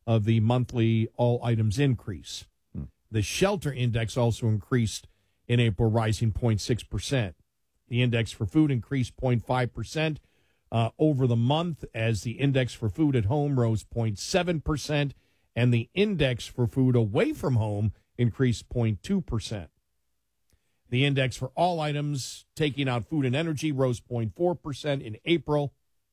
of the monthly all items increase. The shelter index also increased in April, rising 0.6%. The index for food increased 0.5% over the month, as the index for food at home rose 0.7%, and the index for food away from home increased 0.2%. The index for all items, taking out food and energy, rose 0.4% in April.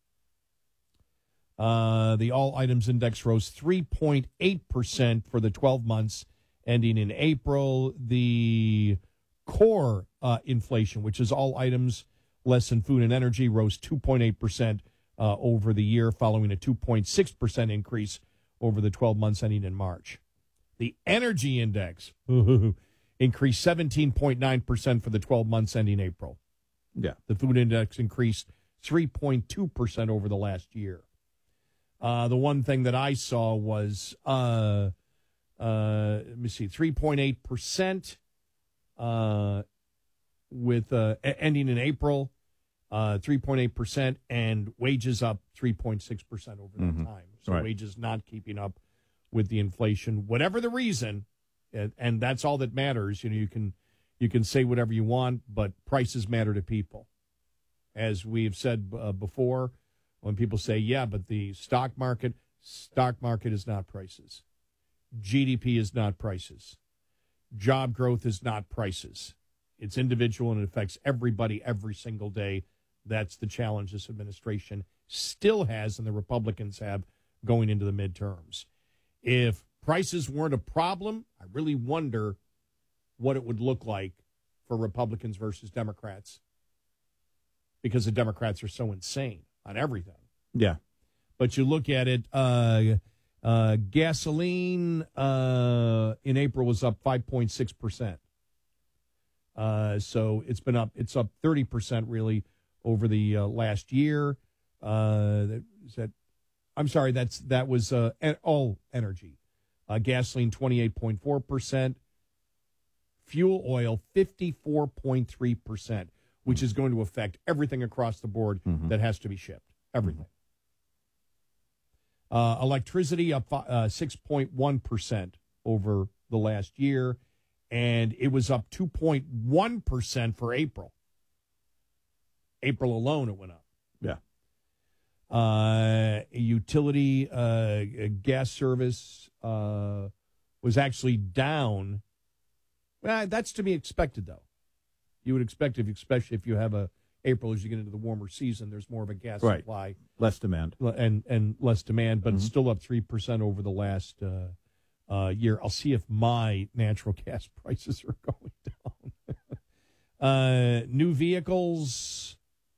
The all items index rose 3.8% for the 12 months ending in April. The core inflation, which is all items less than food and energy, rose 2.8% over the year, following a 2.6% increase over the 12 months ending in March. The energy index increased 17.9% for the 12 months ending April. Yeah. The food index increased 3.2% over the last year. The one thing that I saw was, let me see, 3.8% with ending in April, 3.8%, and wages up 3.6% over that time. So wages not keeping up with the inflation, whatever the reason, and that's all that matters. You know, you can say whatever you want, but prices matter to people. As we've said before, when people say, yeah, but the stock market is not prices. GDP is not prices. Job growth is not prices. It's individual, and it affects everybody every single day. That's the challenge this administration still has, and the Republicans have, going into the midterms. If prices weren't a problem, I really wonder what it would look like for Republicans versus Democrats, because the Democrats are so insane on everything. Yeah. But you look at it, gasoline in April was up 5.6%. So it's been up. It's up 30% really over the last year. That was all energy. Gasoline 28.4%. Fuel oil 54.3%, which is going to affect everything across the board that has to be shipped. Everything. Electricity up 6.1% over the last year, and it was up 2.1% for April. April alone, it went up. Yeah. Utility gas service was actually down. Well, that's to be expected, though. You would expect, especially if you have April, as you get into the warmer season, there's more of a gas supply. Less demand. And less demand, but it's still up 3% over the last year. I'll see if my natural gas prices are going down. New vehicles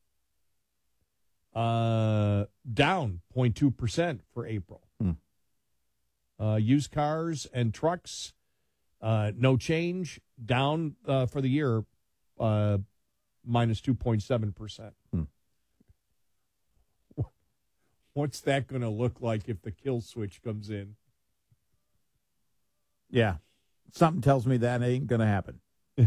down 0.2% for April. Used cars and trucks, no change, down for the year, minus 2.7%. What's that going to look like if the kill switch comes in? Yeah. Something tells me that ain't going to happen.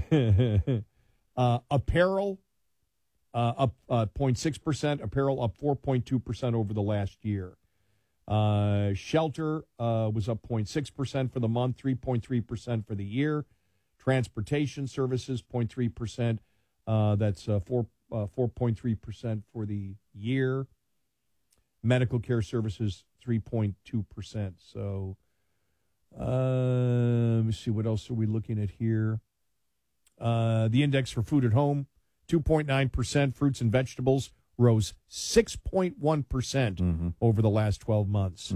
Apparel up 0.6%. Apparel up 4.2% over the last year. Shelter was up 0.6% for the month, 3.3% for the year. Transportation services 0.3%. That's 4.3% for the year. Medical care services 3.2%. So let me see, what else are we looking at here? The index for food at home 2.9%. Fruits and vegetables rose 6.1% over the last 12 months.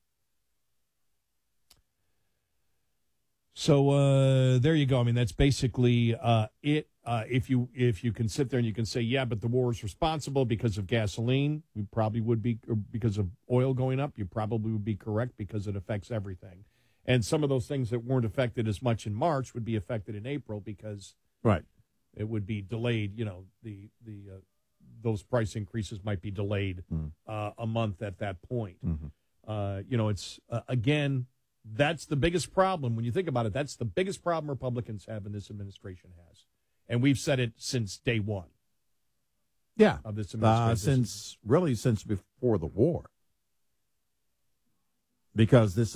So there you go. I mean, that's basically it. If you can sit there and you can say, yeah, but the war is responsible because of gasoline, you probably would be, or because of oil going up, you probably would be correct, because it affects everything. And some of those things that weren't affected as much in March would be affected in April, because it would be delayed. You know, those price increases might be delayed a month at that point. It's again, that's the biggest problem when you think about it. That's the biggest problem Republicans have and this administration has. And we've said it since day one. Yeah. Of this administration. Since before the war. Because this